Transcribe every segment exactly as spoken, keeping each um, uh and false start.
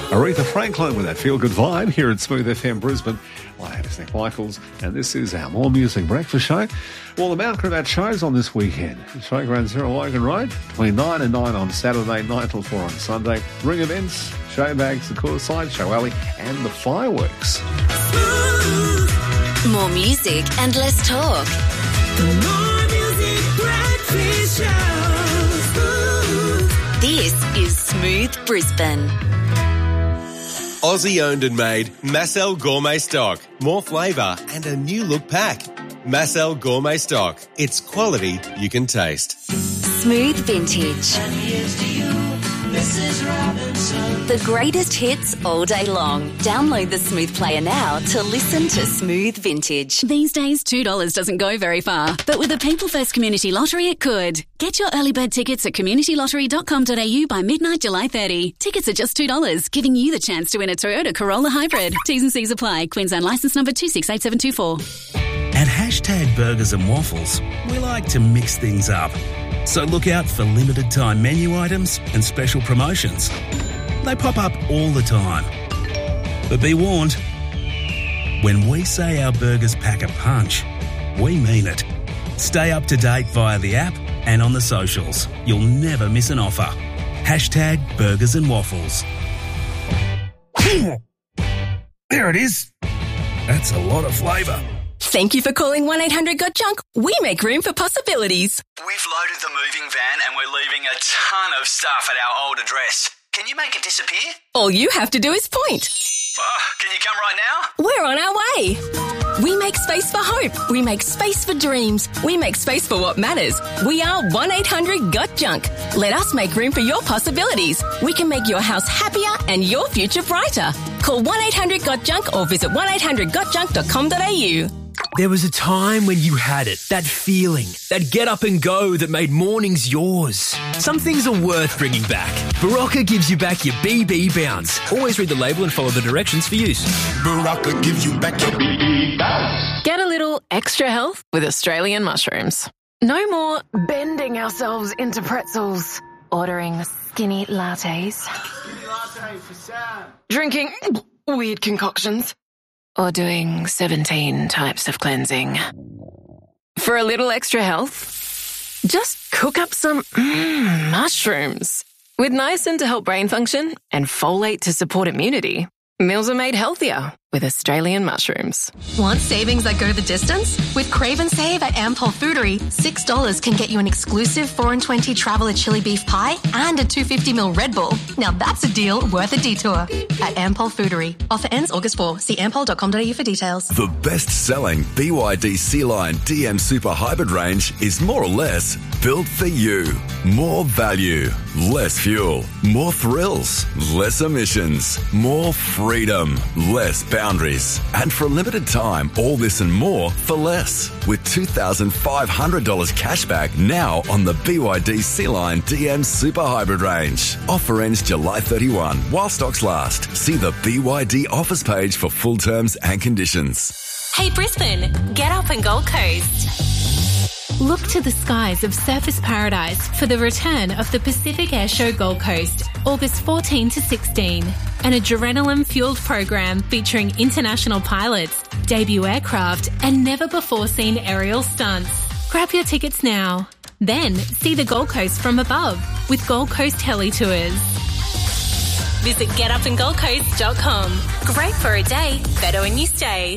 Aretha Franklin with that feel-good vibe here at Smooth F M Brisbane. My name is Nick Michaels, and this is our More Music Breakfast Show. Well, the Mount Gravatt show's on this weekend. Showground Zero Logan Road, between nine and nine on Saturday, nine till four on Sunday. Ring events, show bags, the Cool Side, Show Alley, and the fireworks. More music and less talk. The More Music Breakfast Show. This is Smooth Brisbane. Aussie owned and made Massel Gourmet Stock. More flavour and a new look pack. Massel Gourmet Stock. It's quality you can taste. Smooth Vintage. And here's to you, Missus Robinson. The greatest hits all day long. Download the Smooth Player now to listen to Smooth Vintage. These days, two dollars doesn't go very far. But with the People First Community Lottery, it could. Get your early bird tickets at community lottery dot com dot a u by midnight July thirtieth. Tickets are just two dollars, giving you the chance to win a Toyota Corolla Hybrid. T's and C's apply. Queensland licence number two six eight seven two four. At Hashtag Burgers and Waffles, we like to mix things up. So look out for limited time menu items and special promotions. They pop up all the time. But be warned, when we say our burgers pack a punch, we mean it. Stay up to date via the app and on the socials. You'll never miss an offer. Hashtag Burgers and Waffles. There it is. That's a lot of flavour. Thank you for calling one eight hundred got junk. We make room for possibilities. We've loaded the moving van and we're leaving a ton of stuff at our old address. Can you make it disappear? All you have to do is point. Oh, can you come right now? We're on our way. We make space for hope. We make space for dreams. We make space for what matters. We are one eight hundred got junk. Let us make room for your possibilities. We can make your house happier and your future brighter. Call one eight hundred got junk or visit one eight hundred got junk dot com dot a u. There was a time when you had it, that feeling, that get up and go that made mornings yours. Some things are worth bringing back. Barocca gives you back your B B bounce. Always read the label and follow the directions for use. Barocca gives you back your B B bounce. Get a little extra health with Australian mushrooms. No more bending ourselves into pretzels, ordering skinny lattes, Skinny latte for Sam. drinking weird concoctions, or doing seventeen types of cleansing. For a little extra health, just cook up some mm, mushrooms. With niacin to help brain function and folate to support immunity, meals are made healthier with Australian mushrooms. Want savings that go the distance? With Crave and Save at Ampol Foodery, six dollars can get you an exclusive four and twenty Traveller chili beef pie and a two hundred fifty milliliter Red Bull. Now that's a deal worth a detour. At Ampol Foodery. Offer ends August fourth. See ampol dot com dot a u for details. The best-selling B Y D C-Line D M Super Hybrid range is more or less built for you. More value, less fuel, more thrills, less emissions, more freedom, less boundaries. And for a limited time, all this and more for less. With two thousand five hundred dollars cash back now on the B Y D C-Line D M Super Hybrid range. Offer ends July thirty-first while stocks last. See the B Y D offers page for full terms and conditions. Hey Brisbane, get up and Gold Coast. Look to the skies of Surfers Paradise for the return of the Pacific Airshow Gold Coast, August fourteenth to sixteenth, an adrenaline-fueled program featuring international pilots, debut aircraft, and never-before-seen aerial stunts. Grab your tickets now. Then see the Gold Coast from above with Gold Coast Heli Tours. Visit get up and gold coast dot com. Great for a day, better when you stay.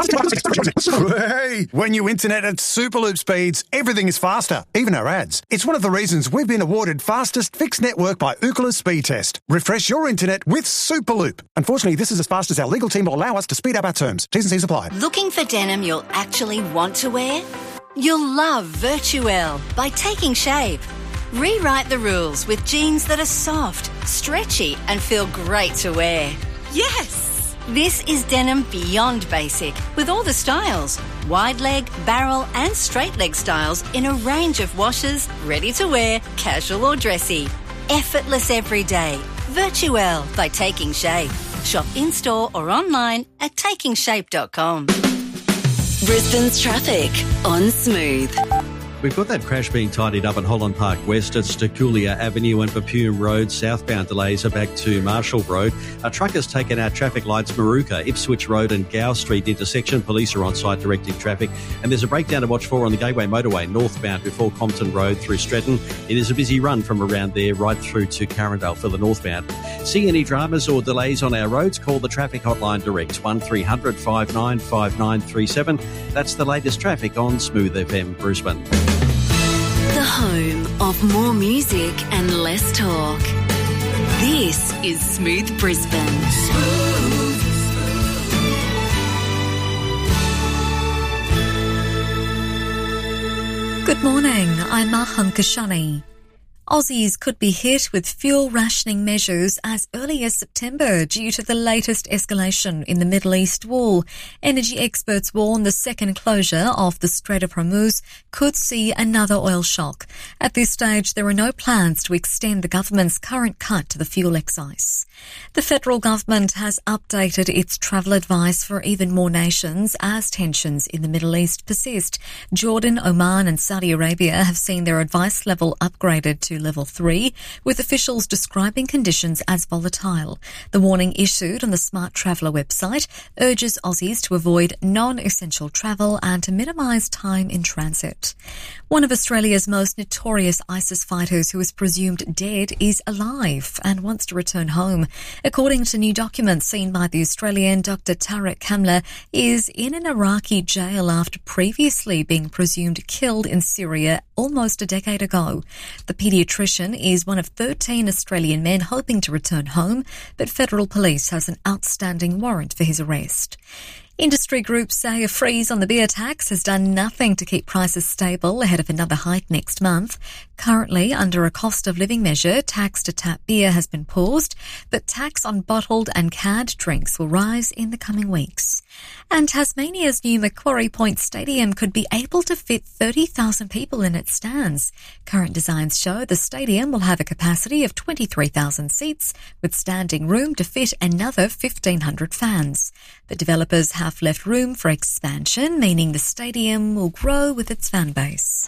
Hey, when you internet at Superloop speeds, everything is faster, even our ads. It's one of the reasons we've been awarded fastest fixed network by Ookla Speed Test. Refresh your internet with Superloop. Unfortunately, this is as fast as our legal team will allow us to speed up our terms. T's and C's apply. Looking for denim you'll actually want to wear? You'll love Virtuelle by Taking Shape. Rewrite the rules with jeans that are soft, stretchy, and feel great to wear. Yes! This is denim beyond basic, with all the styles. Wide leg, barrel and straight leg styles in a range of washes, ready to wear, casual or dressy. Effortless every day. Virtuelle by Taking Shape. Shop in-store or online at taking shape dot com. Brisbane's traffic on Smooth. We've got that crash being tidied up at Holland Park West at Stakulia Avenue and Bapume Road. Southbound delays are back to Marshall Road. A truck has taken out traffic lights Maruka, Ipswich Road and Gow Street intersection. Police are on site directing traffic. And there's a breakdown to watch for on the Gateway Motorway northbound before Compton Road through Stretton. It is a busy run from around there right through to Carindale for the northbound. See any dramas or delays on our roads? Call the traffic hotline direct, one three hundred five nine five nine three seven. That's the latest traffic on Smooth F M Brisbane. The home of more music and less talk. This is Smooth Brisbane. Smooth. Good morning, I'm Maham Kashani. Aussies could be hit with fuel rationing measures as early as September due to the latest escalation in the Middle East war. Energy experts warn the second closure of the Strait of Hormuz could see another oil shock. At this stage, there are no plans to extend the government's current cut to the fuel excise. The federal government has updated its travel advice for even more nations as tensions in the Middle East persist. Jordan, Oman and Saudi Arabia have seen their advice level upgraded to level three, with officials describing conditions as volatile. The warning issued on the Smart Traveller website urges Aussies to avoid non-essential travel and to minimise time in transit. One of Australia's most notorious ISIS fighters who is presumed dead is alive and wants to return home. According to new documents seen by the Australian, Doctor Tarek Kamla is in an Iraqi jail after previously being presumed killed in Syria almost a decade ago. The paediatrician is one of thirteen Australian men hoping to return home, but federal police has an outstanding warrant for his arrest. Industry groups say a freeze on the beer tax has done nothing to keep prices stable ahead of another hike next month. Currently, under a cost of living measure, tax to tap beer has been paused, but tax on bottled and canned drinks will rise in the coming weeks. And Tasmania's new Macquarie Point Stadium could be able to fit thirty thousand people in its stands. Current designs show the stadium will have a capacity of twenty-three thousand seats, with standing room to fit another fifteen hundred fans. The developers have left room for expansion, meaning the stadium will grow with its fan base.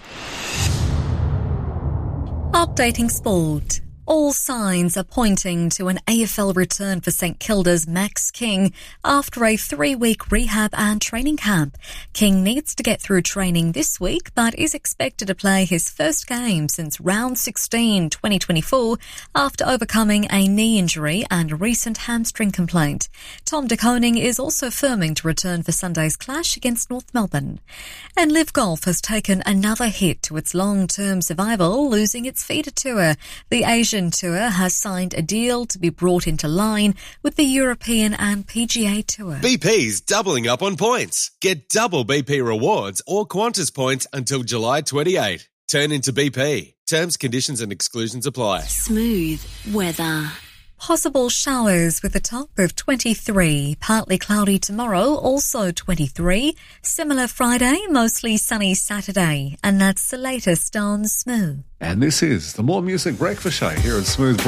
Updating sport. All signs are pointing to an A F L return for St Kilda's Max King after a three-week rehab and training camp. King needs to get through training this week, but is expected to play his first game since round sixteen twenty twenty-four after overcoming a knee injury and a recent hamstring complaint. Tom De Koning is also firming to return for Sunday's clash against North Melbourne. And Live Golf has taken another hit to its long-term survival, losing its feeder tour. The Asian Tour has signed a deal to be brought into line with the European and P G A Tour. B P's doubling up on points. Get double B P rewards or Qantas points until July twenty-eighth. Turn into B P. Terms, conditions and exclusions apply. Smooth weather. Possible showers with a top of twenty-three. Partly cloudy tomorrow, also twenty-three. Similar Friday, mostly sunny Saturday. And that's the latest on Smooth. And this is the More Music Breakfast Show here at Smooth